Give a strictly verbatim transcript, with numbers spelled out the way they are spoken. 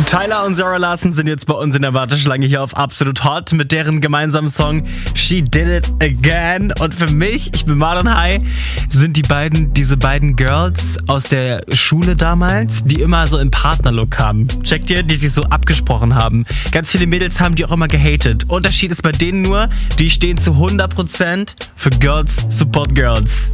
Tyler und Zara Larsson sind jetzt bei uns in der Warteschlange hier auf Absolut Hot mit deren gemeinsamen Song She Did It Again. Und für mich, ich bin Marlon High, sind die beiden, diese beiden Girls aus der Schule damals, die immer so im Partnerlook haben. Checkt ihr? Die sich so abgesprochen haben. Ganz viele Mädels haben die auch immer gehatet. Unterschied ist bei denen nur, die stehen zu hundert Prozent für Girls Support Girls.